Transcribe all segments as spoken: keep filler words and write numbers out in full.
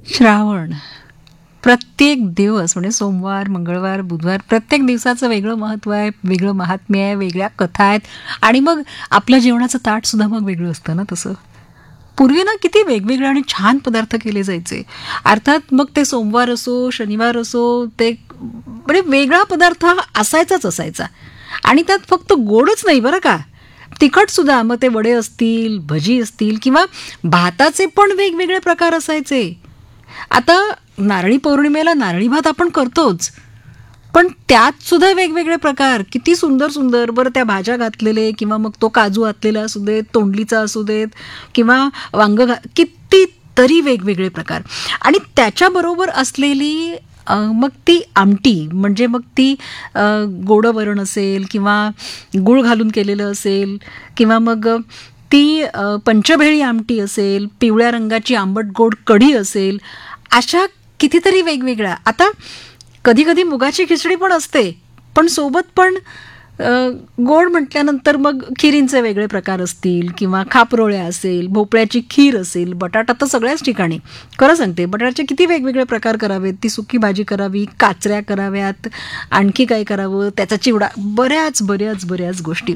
श्रावण प्रत्येक दिवस म्हणजे सोमवार, मंगळवार, बुधवार प्रत्येक दिवसाचं वेगळं महत्त्व आहे, वेगळं महात्म्य आहे, वेगळ्या कथा आहेत आणि मग आपलं जेवणाचं ताट सुद्धा मग वेगळं असतं ना. तसं पूर्वी ना किती वेगवेगळे आणि छान पदार्थ केले जायचे. अर्थात मग ते सोमवार असो, शनिवार असो, ते म्हणजे वेगळा पदार्थ हा असायचाच असायचा आणि त्यात फक्त गोडच नाही बरं का, तिखट सुद्धा. मग ते वडे असतील, भजी असतील किंवा भाताचे पण वेगवेगळे प्रकार असायचे. आता नारळी पौर्णिमेला नारळी भात आपण करतोच, पण त्यात सुद्धा वेगवेगळे प्रकार, किती सुंदर सुंदर. बरं त्या भाज्या घातलेले किंवा मग तो काजू घातलेला असू देत, तोंडलीचा असू देत किंवा वांग घा किती तरी वेगवेगळे प्रकार. आणि त्याच्याबरोबर असलेली अ, मग ती आमटी म्हणजे मग ती अ, गोडं वरण असेल किंवा गूळ घालून केलेलं असेल किंवा मग ती अ, पंचभेळी आमटी असेल, पिवळ्या रंगाची आंबट गोड कढी असेल, अशा कितीतरी वेगवेगळ्या. आता कधी कधी मुगाची खिचडी पण असते, पण सोबत पण अ, गोड म्हटल्यानंतर मग खिरींचे वेगळे प्रकार असतील किंवा खापरोळ्या असेल, भोपळ्याची खीर असेल, बटाटा तर सगळ्याच ठिकाणी. खरं सांगते, बटाट्याचे किती वेगवेगळे प्रकार करावेत. ती सुकी भाजी करावी, काचऱ्या कराव्यात, आणखी काय करावं, त्याचा चिवडा, बऱ्याच बऱ्याच बऱ्याच गोष्टी.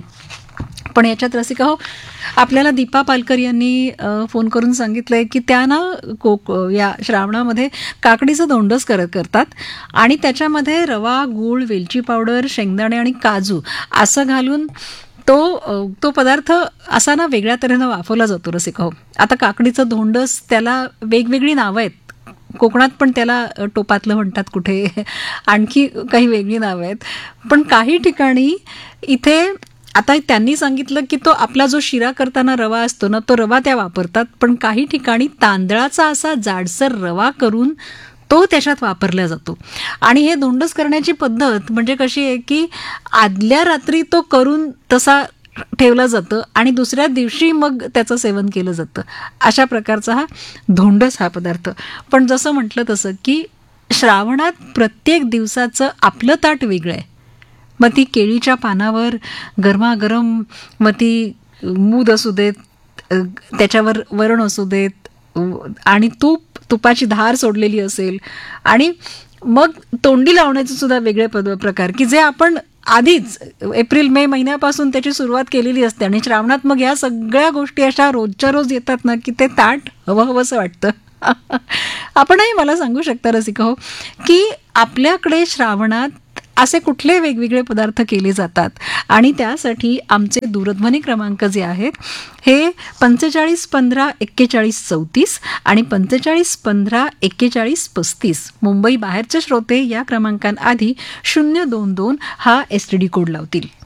पण याच्यात रसिका हो, आपल्याला दीपा पालकर यांनी अ, फोन करून सांगितलंय की त्या ना कोक या श्रावणामध्ये काकडीचं धोंडस करत करतात आणि त्याच्यामध्ये रवा, गूळ, वेलची पावडर, शेंगदाणे आणि काजू असं घालून तो अ, तो पदार्थ असा ना वेगळ्या तऱ्हेनं वाफवला जातो रसिका हो. आता काकडीचं धोंडस, त्याला वेगवेगळी नावं आहेत. कोकणात पण त्याला अ, टोपातलं म्हणतात, कुठे आणखी काही वेगळी नावं आहेत. पण काही ठिकाणी इथे आता त्यांनी सांगितलं की तो आपला जो शिरा करताना रवा असतो ना, तो रवा त्या वापरतात. पण काही ठिकाणी तांदळाचा असा जाडसर रवा करून तो त्याच्यात वापरला जातो. आणि हे धोंडस करण्याची पद्धत म्हणजे कशी आहे की आदल्या रात्री तो करून तसा ठेवला जातं आणि दुसऱ्या दिवशी मग त्याचं सेवन केलं जातं. अशा प्रकारचा हा धोंडस हा पदार्थ. पण जसं म्हटलं तसं की श्रावणात प्रत्येक दिवसाचं आपलं ताट वेगळं आहे. मग ती केळीच्या पानावर गरमागरम, मग ती मूद असू देत, अ, त्याच्यावर वरण असू देत अ, आणि तूप, तुपाची धार सोडलेली असेल आणि मग तोंडी लावण्याचे सुद्धा वेगळे पद प्रकार की जे आपण आधीच एप्रिल मे महिन्यापासून त्याची सुरुवात केलेली असते आणि श्रावणात मग या सगळ्या गोष्टी अशा रोजच्या रोज येतात ना की ते ताट हवं हवंसं वाटतं. आपणही मला सांगू शकता रसिका हो की आपल्याकडे श्रावणात असे कुठले वेगवेगळे पदार्थ केले जातात आणि त्यासाठी आमचे दूरध्वनी क्रमांक जे आहेत हे पंचेचाळीस पंधरा एक्केचाळीस चौतीस आणि पंचेचाळीस पंधरा एक्केचाळीस पस्तीस. मुंबई बाहेरचे श्रोते या क्रमांकांआधी शून्य दोन दोन हा एस टी डी कोड लावतील.